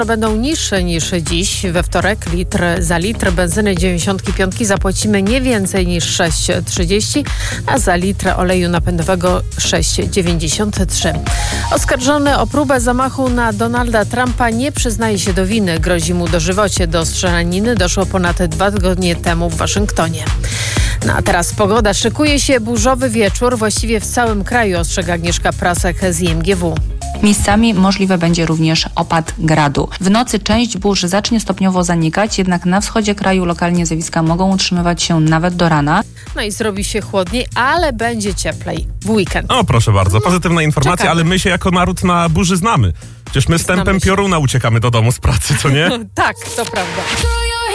będą niższe niż dziś. We wtorek za litr benzyny 95 zapłacimy nie więcej niż 6,30, a za litr oleju napędowego 6,93. Oskarżony o próbę zamachu na Donalda Trumpa nie przyznaje się do winy. Grozi mu dożywocie. Do strzelaniny doszło ponad 2 tygodnie temu w Waszyngtonie. No a teraz pogoda. Szykuje się burzowy wieczór właściwie w całym kraju, ostrzega Agnieszka Prasek z IMGW. Miejscami możliwe będzie również opad gradu. W nocy część burz zacznie stopniowo zanikać, jednak na wschodzie kraju lokalnie zjawiska mogą utrzymywać się nawet do rana. No i zrobi się chłodniej, ale będzie cieplej w weekend. O, proszę bardzo, pozytywna informacja, czekamy. ale my się jako naród na burzy znamy. Przecież my z tempem pioruna uciekamy do domu z pracy, co nie? Tak, to prawda.